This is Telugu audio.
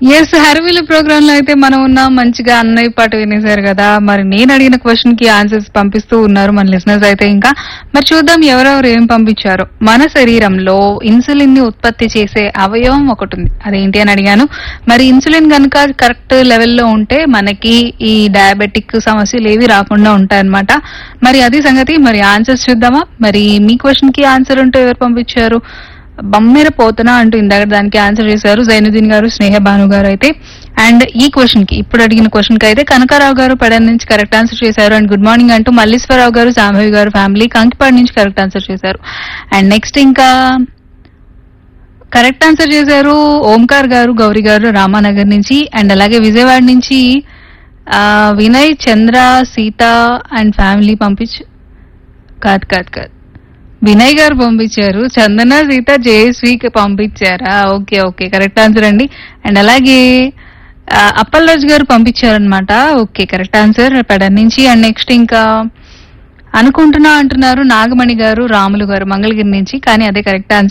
ఎస్, హర్విల్ ప్రోగ్రామ్ లో అయితే మనం ఉన్నాం. మంచిగా అన్నయ్య పాట వినేశారు కదా. మరి నేను అడిగిన క్వశ్చన్ కి ఆన్సర్స్ పంపిస్తూ ఉన్నారు మన లిసనర్స్ అయితే. ఇంకా మరి చూద్దాం ఎవరెవరు ఏం పంపించారు. మన శరీరంలో ఇన్సులిన్ ని ఉత్పత్తి చేసే అవయవం ఒకటి ఉంది, అదేంటి అని అడిగాను. మరి ఇన్సులిన్ కనుక కరెక్ట్ లెవెల్లో ఉంటే మనకి ఈ డయాబెటిక్ సమస్యలు ఏవి రాకుండా ఉంటాయన్నమాట. మరి అది సంగతి. మరి ఆన్సర్స్ చూద్దామా. మరి మీ క్వశ్చన్ కి ఆన్సర్ ఉంటే ఎవరు పంపించారు. బమ్మెర పోతనా అంటూ ఇందాక దానికి ఆన్సర్ చేశారు జైనుద్దీన్ గారు, స్నేహ భాను గారు అయితే. అండ్ ఈ క్వశ్చన్ కి, ఇప్పుడు అడిగిన క్వశ్చన్ కి అయితే కనకారావు గారు పెడన్ నుంచి కరెక్ట్ ఆన్సర్ చేశారు. అండ్ గుడ్ మార్నింగ్ అంటూ మల్లీశ్వరరావు గారు, సాంభవి గారు ఫ్యామిలీ కంకిపాడు నుంచి కరెక్ట్ ఆన్సర్ చేశారు. అండ్ నెక్స్ట్ ఇంకా కరెక్ట్ ఆన్సర్ చేశారు ఓంకార్ గారు, గౌరీ గారు రామానగర్ నుంచి. అండ్ అలాగే విజయవాడ నుంచి వినయ్, చంద్ర, సీత అండ్ ఫ్యామిలీ కాదు కాదు కాదు వినయ్ గారు పంపించారు. చందన, సీత, జయశ్రీకి పంపించారా? ఓకే ఓకే, కరెక్ట్ ఆన్సర్ అండి. అండ్ అలాగే అప్పలరాజు గారు పంపించారనమాట. ఓకే, కరెక్ట్ ఆన్సర్ పెడన్ నుంచి. అండ్ నెక్స్ట్ ఇంకా అనుకుంటున్నా అంటున్నారు నాగమణి గారు, రాములు గారు మంగళగిరి నుంచి. కానీ అదే కరెక్ట్ ఆన్సర్.